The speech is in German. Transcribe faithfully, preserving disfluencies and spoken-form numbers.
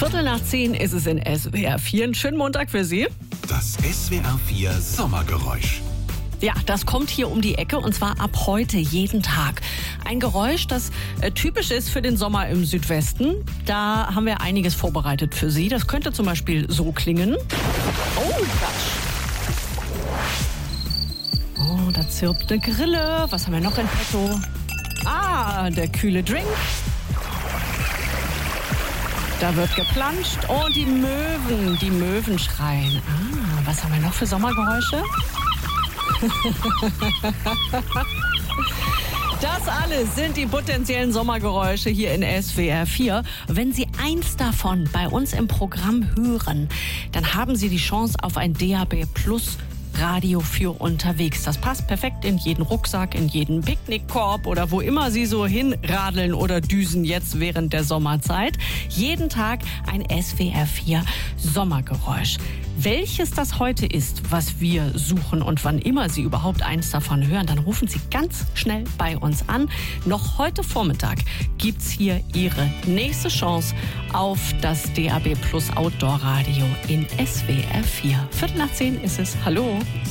Viertel nach zehn ist es in S W R vier. Einen schönen Montag für Sie. Das S W R vier Sommergeräusch. Ja, das kommt hier um die Ecke und zwar ab heute jeden Tag. Ein Geräusch, das äh, typisch ist für den Sommer im Südwesten. Da haben wir einiges vorbereitet für Sie. Das könnte zum Beispiel so klingen. Oh, Quatsch. Oh, da zirpt eine Grille. Was haben wir noch in petto? Ah, der kühle Drink. Da wird geplanscht und die Möwen, die Möwen schreien. Ah, was haben wir noch für Sommergeräusche? Das alles sind die potenziellen Sommergeräusche hier in S W R vier. Wenn Sie eins davon bei uns im Programm hören, dann haben Sie die Chance auf ein D A B Plus Radio für unterwegs. Das passt perfekt in jeden Rucksack, in jeden Picknickkorb oder wo immer Sie so hinradeln oder düsen jetzt während der Sommerzeit. Jeden Tag ein S W R vier Sommergeräusch. Welches das heute ist, was wir suchen und wann immer Sie überhaupt eins davon hören, dann rufen Sie ganz schnell bei uns an. Noch heute Vormittag gibt's hier Ihre nächste Chance auf das D A B Plus Outdoor Radio in S W R vier. Viertel nach zehn ist es. Hallo.